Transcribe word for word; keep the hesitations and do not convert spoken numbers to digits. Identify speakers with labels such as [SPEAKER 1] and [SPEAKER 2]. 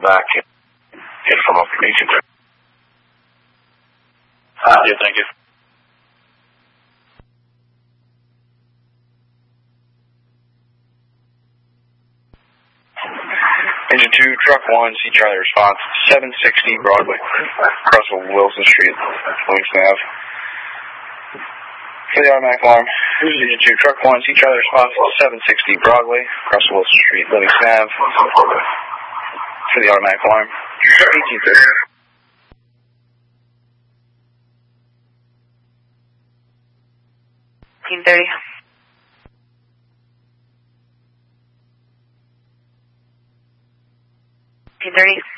[SPEAKER 1] back and get from up region. Uh, yeah, thank you. Engine two, truck one, see Charlie response, seven sixty Broadway, across Wilson Street, Livingston Avenue. For the automatic alarm, Engine two, truck one, see Charlie response, seven sixty Broadway, across Wilson Street, Livingston Avenue. For the automatic alarm, eighteen thirty.
[SPEAKER 2] eighteen thirty. eighteen thirty.